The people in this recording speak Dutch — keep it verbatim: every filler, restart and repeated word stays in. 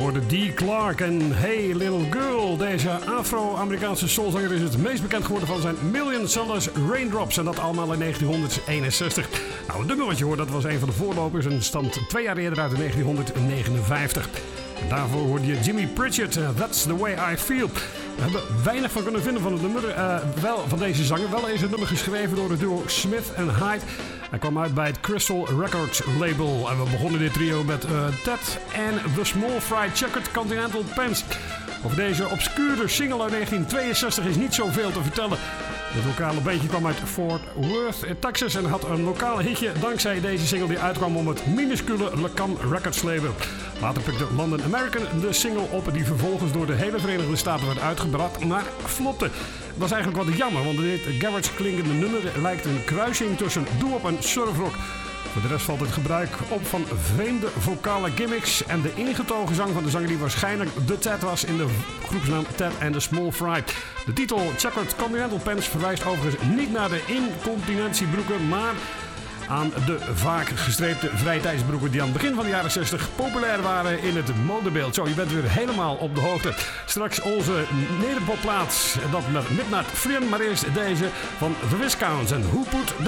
hoorde Dee Clark en Hey Little Girl. Deze Afro-Amerikaanse soulzanger is het meest bekend geworden van zijn Million Sellers Raindrops. En dat allemaal in negentienhonderdeenenzestig. Nou, het nummer wat je hoort, dat was een van de voorlopers en stamt twee jaar eerder uit in negentienhonderdnegenenvijftig. En daarvoor hoorde je Jimmy Pritchard, uh, That's the Way I Feel. We hebben weinig van kunnen vinden van het nummer, uh, wel van deze zanger. Wel is het nummer geschreven door het duo Smith en Hyde. Hij kwam uit bij het Crystal Records label. En we begonnen dit trio met uh, Ted en The Small Fried Checkered Continental Pants. Over deze obscure single uit negentien tweeënzestig is niet zoveel te vertellen. Het lokale bandje kwam uit Fort Worth in Texas en had een lokaal hitje dankzij deze single die uitkwam om het minuscule Lecam Records label. Later pikte London American de single op die vervolgens door de hele Verenigde Staten werd uitgebracht, maar flopte. Dat is eigenlijk wat jammer, want dit garage klinkende nummer lijkt een kruising tussen doo-wop en surfrock. Voor de rest valt het gebruik op van vreemde vocale gimmicks en de ingetogen zang van de zanger die waarschijnlijk de Ted was in de groepsnaam Ted and the Small Fry. De titel Checkered Continental Pants verwijst overigens niet naar de incontinentiebroeken, maar aan de vaak gestreepte vrijtijdsbroeken die aan het begin van de jaren zestig populair waren in het modebeeld. Zo, je bent weer helemaal op de hoogte. Straks onze nederpopplaats, dat met Midnight Friend, maar eerst deze van The Viscounts en Who Put the